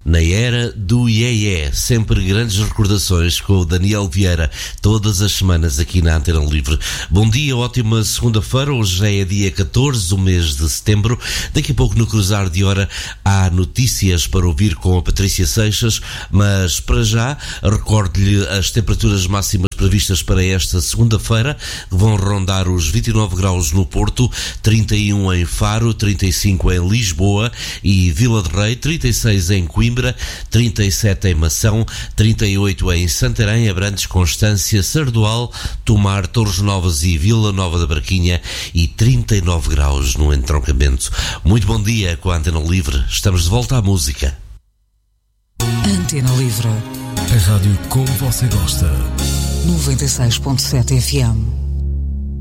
Na era do iê, sempre grandes recordações com o Daniel Vieira, todas as semanas aqui na Antena Livre. Bom dia, ótima segunda-feira, hoje já é dia 14 do mês de setembro. Daqui a pouco, no cruzar de hora, há notícias para ouvir com a Patrícia Seixas, mas para já, recordo-lhe as temperaturas máximas previstas para esta segunda-feira, que vão rondar os 29 graus no Porto, 31 em Faro, 35 em Lisboa e Vila de Rei, 36 em Coimbra, 37 em Mação, 38 em Santarém, Abrantes, Constância, Sardual, Tomar, Torres Novas e Vila Nova da Barquinha e 39 graus no entroncamento. Muito bom dia com a Antena Livre. Estamos de volta à música. Antena Livre. A rádio como você gosta. 96.7 FM.